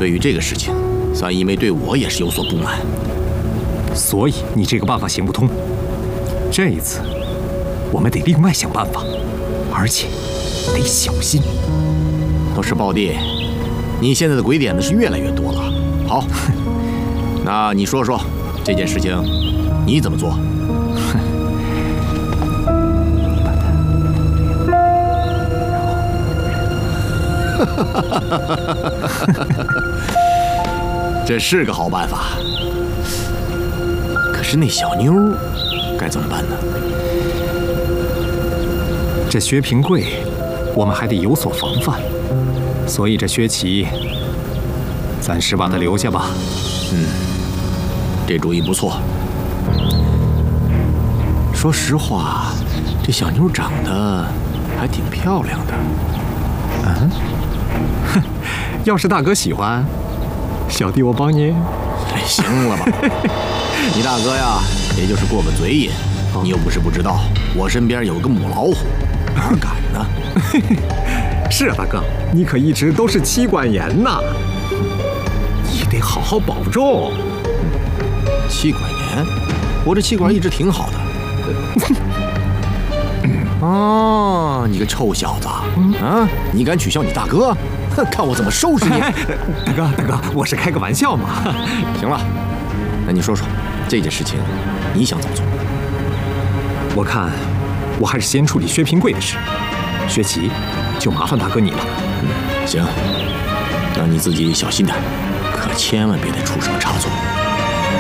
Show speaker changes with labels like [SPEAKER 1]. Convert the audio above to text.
[SPEAKER 1] 对于这个事情，三姨妹对我也是有所不满，
[SPEAKER 2] 所以你这个办法行不通。这一次，我们得另外想办法，而且得小心。
[SPEAKER 1] 倒是暴弟，你现在的鬼点子是越来越多了。好，那你说说这件事情，你怎么做？这是个好办法，可是那小妞该怎么办呢？
[SPEAKER 2] 这薛平贵，我们还得有所防范，所以这薛琪，暂时把他留下吧。
[SPEAKER 1] 这主意不错。说实话，这小妞长得还挺漂亮的。
[SPEAKER 2] 要是大哥喜欢，小弟我帮你。
[SPEAKER 1] 行了吧，你大哥呀，也就是过个嘴瘾。你又不是不知道，我身边有个母老虎，哪敢呢？
[SPEAKER 2] 是啊，大哥，你可一直都是妻管严呐，你得好好保重。
[SPEAKER 1] 妻管严，我这气管一直挺好的。哦，你个臭小子，啊，你敢取笑你大哥？哼，看我怎么收拾你！
[SPEAKER 2] 大哥，我是开个玩笑嘛。
[SPEAKER 1] 行了，那你说说这件事情，你想怎么做？
[SPEAKER 2] 我看，我还是先处理薛平贵的事，薛琪就麻烦大哥你了。
[SPEAKER 1] 行，那你自己小心点，可千万别再出什么差错。